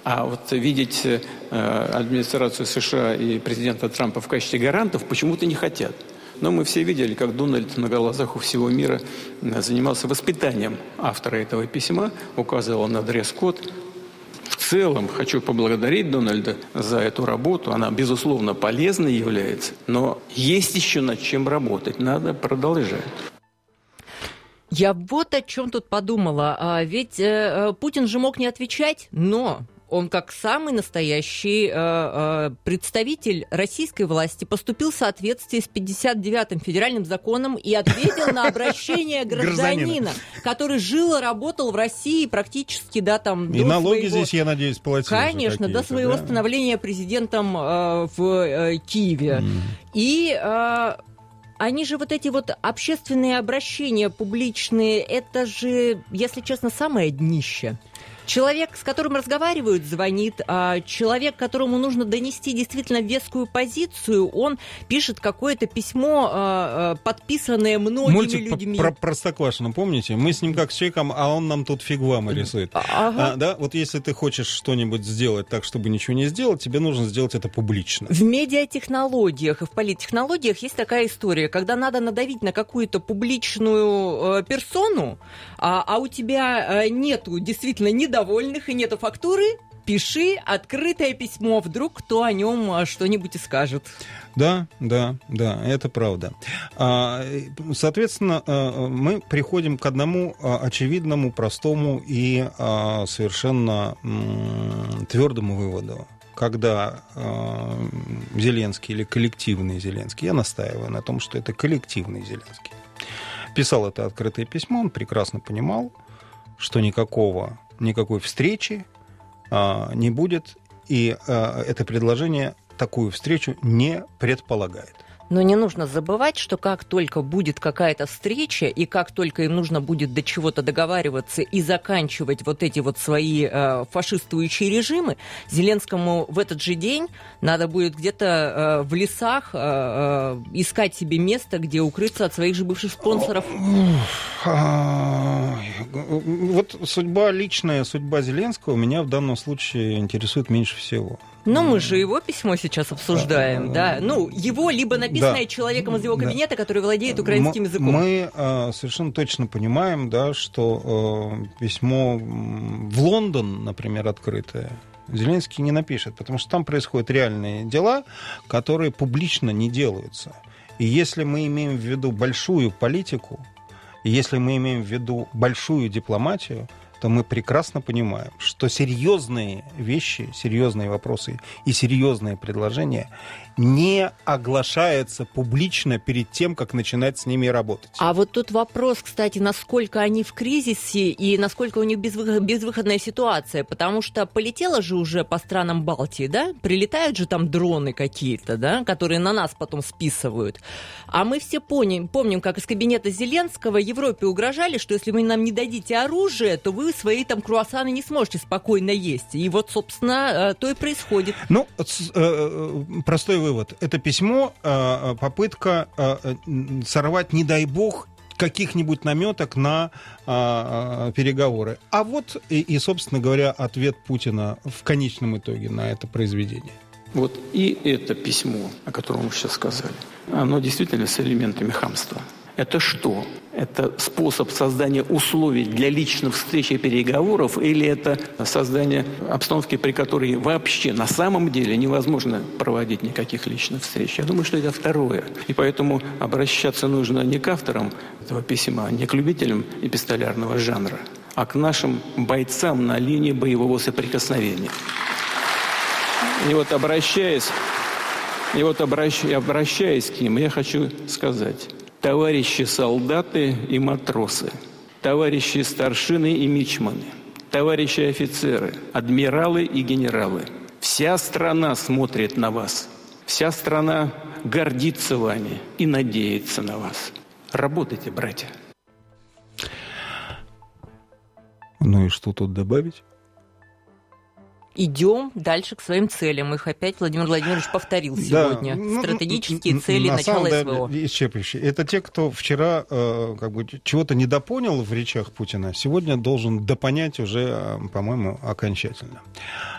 А вот видеть администрацию США и президента Трампа в качестве гарантов почему-то не хотят. Но мы все видели, как Дональд на глазах у всего мира занимался воспитанием автора этого письма, указывал на дресс-код. В целом хочу поблагодарить Дональда за эту работу. Она, безусловно, полезной является, но есть еще над чем работать. Надо продолжать. Я вот о чем тут подумала. Ведь Путин же мог не отвечать, но он, как самый настоящий представитель российской власти, поступил в соответствии с 59-м федеральным законом и ответил на обращение гражданина, который жил и работал в России практически, да, там... И налоги здесь, я надеюсь, платил. Конечно, до своего становления президентом в Киеве. И... Они же вот эти вот общественные обращения публичные, это же, если честно, самое днище. Человек, с которым разговаривают, звонит, а человек, которому нужно донести действительно вескую позицию, он пишет какое-то письмо, подписанное многими мультик людьми. Про Простоквашино, помните? Мы с ним как с человеком, а он нам тут фигвамы рисует. Ага. Да? Вот если ты хочешь что-нибудь сделать так, чтобы ничего не сделать, тебе нужно сделать это публично. В медиатехнологиях и в политтехнологиях есть такая история, когда надо надавить на какую-то публичную персону, а у тебя нету действительно недовольных и нету фактуры, пиши открытое письмо, вдруг кто о нем что-нибудь и скажет. Да, это правда. Соответственно, мы приходим к одному очевидному, простому и совершенно твердому выводу. Когда Зеленский или коллективный Зеленский, я настаиваю на том, что это коллективный Зеленский, писал это открытое письмо, он прекрасно понимал, что никакой встречи не будет, и это предложение такую встречу не предполагает. Но не нужно забывать, что как только будет какая-то встреча, и как только им нужно будет до чего-то договариваться и заканчивать вот эти вот свои фашистующие режимы, Зеленскому в этот же день надо будет где-то в лесах искать себе место, где укрыться от своих же бывших спонсоров. Вот личная судьба Зеленского меня в данном случае интересует меньше всего. Но мы же его письмо сейчас обсуждаем, да. Ну, его либо написанное человеком из его кабинета, который владеет украинским языком. Мы совершенно точно понимаем, да, что письмо в Лондон, например, открытое, Зеленский не напишет, потому что там происходят реальные дела, которые публично не делаются. И если мы имеем в виду большую политику, и если мы имеем в виду большую дипломатию, то мы прекрасно понимаем, что серьезные вещи, серьезные вопросы и серьезные предложения не оглашаются публично перед тем, как начинать с ними работать. А вот тут вопрос, кстати, насколько они в кризисе и насколько у них безвыходная ситуация, потому что полетело же уже по странам Балтии, да? Прилетают же там дроны какие-то, да, которые на нас потом списывают. А мы все помним, как из кабинета Зеленского Европе угрожали, что если вы нам не дадите оружие, то вы свои там круассаны не сможете спокойно есть. И вот, собственно, то и происходит. Ну, простой вывод. Это письмо, попытка сорвать, не дай бог, каких-нибудь наметок на переговоры. А вот и, собственно говоря, ответ Путина в конечном итоге на это произведение. Вот и это письмо, о котором мы сейчас сказали, оно действительно с элементами хамства. Это что? Это способ создания условий для личных встреч и переговоров, или это создание обстановки, при которой вообще на самом деле невозможно проводить никаких личных встреч? Я думаю, что это второе. И поэтому обращаться нужно не к авторам этого письма, не к любителям эпистолярного жанра, а к нашим бойцам на линии боевого соприкосновения. И вот обращаясь к ним, я хочу сказать: товарищи солдаты и матросы, товарищи старшины и мичманы, товарищи офицеры, адмиралы и генералы, вся страна смотрит на вас, вся страна гордится вами и надеется на вас. Работайте, братья. Ну и что тут добавить? Идем дальше к своим целям. Их опять Владимир Владимирович повторил сегодня. Да, стратегические цели начала СВО. Исчерпывающие. Это те, кто вчера чего-то недопонял в речах Путина, сегодня должен допонять уже, по-моему, окончательно.